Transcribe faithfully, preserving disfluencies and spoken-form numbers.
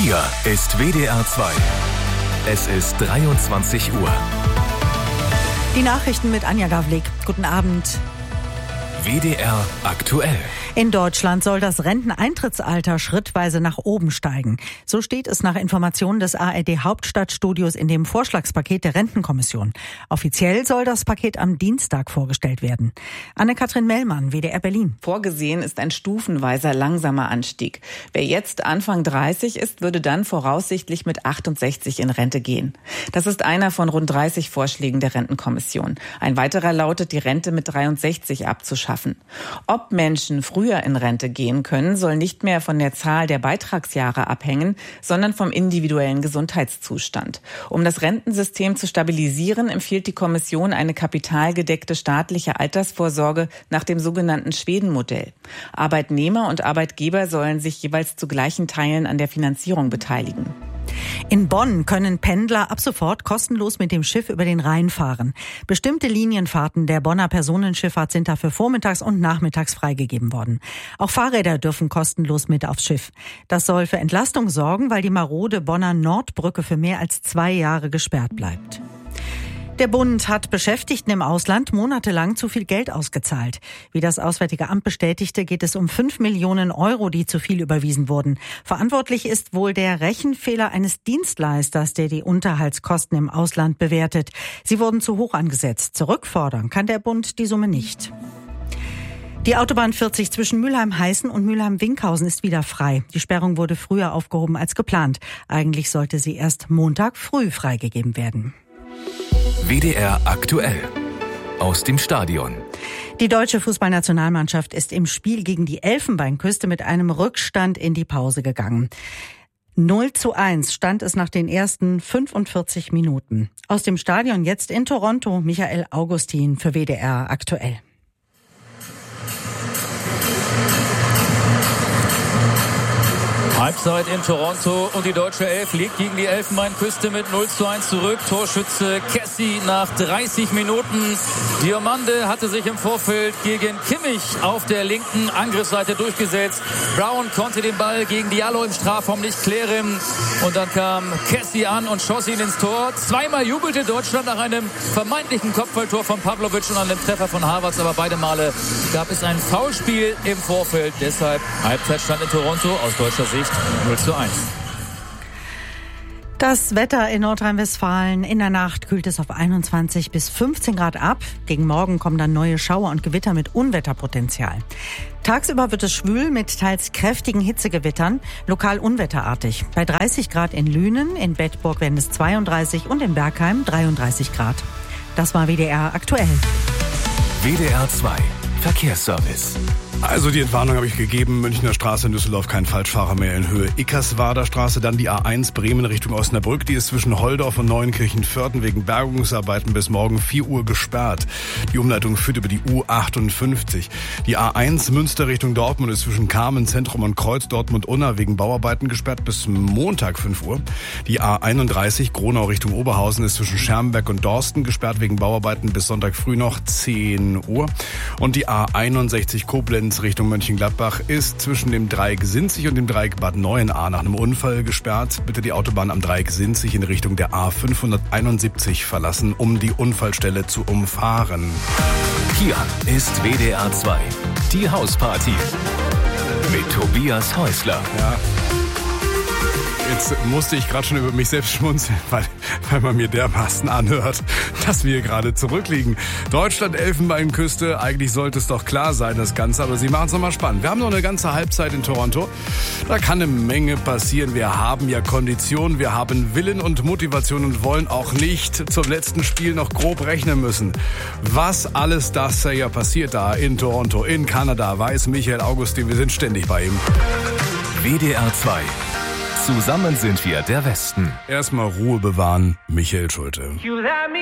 Hier ist W D R zwei. Es ist dreiundzwanzig Uhr. Die Nachrichten mit Anja Gavlik. Guten Abend. W D R aktuell. In Deutschland soll das Renteneintrittsalter schrittweise nach oben steigen. So steht es nach Informationen des A R D-Hauptstadtstudios in dem Vorschlagspaket der Rentenkommission. Offiziell soll das Paket am Dienstag vorgestellt werden. Anne-Kathrin Mellmann, W D R Berlin. Vorgesehen ist ein stufenweiser, langsamer Anstieg. Wer jetzt Anfang dreißig ist, würde dann voraussichtlich mit achtundsechzig in Rente gehen. Das ist einer von rund dreißig Vorschlägen der Rentenkommission. Ein weiterer lautet, die Rente mit dreiundsechzig abzuschaffen. Ob Menschen früher in Rente gehen können, soll nicht mehr von der Zahl der Beitragsjahre abhängen, sondern vom individuellen Gesundheitszustand. Um das Rentensystem zu stabilisieren, empfiehlt die Kommission eine kapitalgedeckte staatliche Altersvorsorge nach dem sogenannten Schweden-Modell. Arbeitnehmer und Arbeitgeber sollen sich jeweils zu gleichen Teilen an der Finanzierung beteiligen. In Bonn können Pendler ab sofort kostenlos mit dem Schiff über den Rhein fahren. Bestimmte Linienfahrten der Bonner Personenschifffahrt sind dafür vormittags und nachmittags freigegeben worden. Auch Fahrräder dürfen kostenlos mit aufs Schiff. Das soll für Entlastung sorgen, weil die marode Bonner Nordbrücke für mehr als zwei Jahre gesperrt bleibt. Der Bund hat Beschäftigten im Ausland monatelang zu viel Geld ausgezahlt. Wie das Auswärtige Amt bestätigte, geht es um fünf Millionen Euro, die zu viel überwiesen wurden. Verantwortlich ist wohl der Rechenfehler eines Dienstleisters, der die Unterhaltskosten im Ausland bewertet. Sie wurden zu hoch angesetzt. Zurückfordern kann der Bund die Summe nicht. Die Autobahn vierzig zwischen Mülheim-Heißen und Mülheim-Winkhausen ist wieder frei. Die Sperrung wurde früher aufgehoben als geplant. Eigentlich sollte sie erst Montag früh freigegeben werden. W D R aktuell. Aus dem Stadion. Die deutsche Fußballnationalmannschaft ist im Spiel gegen die Elfenbeinküste mit einem Rückstand in die Pause gegangen. null zu eins stand es nach den ersten fünfundvierzig Minuten. Aus dem Stadion jetzt in Toronto, Michael Augustin für W D R aktuell. Halbzeit in Toronto und die deutsche Elf liegt gegen die Elfenbeinküste mit null zu eins zurück. Torschütze Kessie nach dreißig Minuten. Diomande hatte sich im Vorfeld gegen Kimmich auf der linken Angriffsseite durchgesetzt. Brown konnte den Ball gegen Diallo im Strafraum nicht klären. Und dann kam Kessie an und schoss ihn ins Tor. Zweimal jubelte Deutschland nach einem vermeintlichen Kopfballtor von Pavlovic und einem Treffer von Havertz. Aber beide Male gab es ein Foulspiel im Vorfeld. Deshalb Halbzeitstand in Toronto aus deutscher Sicht null zu eins. Das Wetter in Nordrhein-Westfalen. In der Nacht kühlt es auf einundzwanzig bis fünfzehn Grad ab. Gegen Morgen kommen dann neue Schauer und Gewitter mit Unwetterpotenzial. Tagsüber wird es schwül mit teils kräftigen Hitzegewittern, lokal unwetterartig. Bei dreißig Grad in Lünen, in Bedburg werden es zweiunddreißig und in Bergheim dreiunddreißig Grad. Das war W D R aktuell. W D R zwei Verkehrsservice. Also die Entwarnung habe ich gegeben, Münchner Straße in Düsseldorf, kein Falschfahrer mehr in Höhe Ickerswader Straße, dann die A eins Bremen Richtung Osnabrück, die ist zwischen Holdorf und Neuenkirchen-Vörten wegen Bergungsarbeiten bis morgen vier Uhr gesperrt. Die Umleitung führt über die U achtundfünfzig. Die A eins Münster Richtung Dortmund ist zwischen Kamen, Zentrum und Kreuz Dortmund-Unna wegen Bauarbeiten gesperrt bis Montag fünf Uhr. Die A einunddreißig Gronau Richtung Oberhausen ist zwischen Schermberg und Dorsten gesperrt wegen Bauarbeiten bis Sonntag früh noch zehn Uhr. Und die A einundsechzig Koblenz Richtung Mönchengladbach ist zwischen dem Dreieck Sinzig und dem Dreieck Bad Neuenahr nach einem Unfall gesperrt. Bitte die Autobahn am Dreieck Sinzig in Richtung der A fünfhunderteinundsiebzig verlassen, um die Unfallstelle zu umfahren. Hier ist W D R zwei. Die Hausparty. Mit Tobias Häusler. Ja. Jetzt musste ich gerade schon über mich selbst schmunzeln, weil, weil man mir dermaßen anhört, dass wir gerade zurückliegen. Deutschland, Elfenbeinküste, eigentlich sollte es doch klar sein, das Ganze, aber sie machen es nochmal spannend. Wir haben noch eine ganze Halbzeit in Toronto, da kann eine Menge passieren. Wir haben ja Kondition, wir haben Willen und Motivation und wollen auch nicht zum letzten Spiel noch grob rechnen müssen. Was alles das ja passiert da in Toronto, in Kanada, weiß Michael Augustin, wir sind ständig bei ihm. W D R zwei. Zusammen sind wir der Westen. Erstmal Ruhe bewahren, Michael Schulte.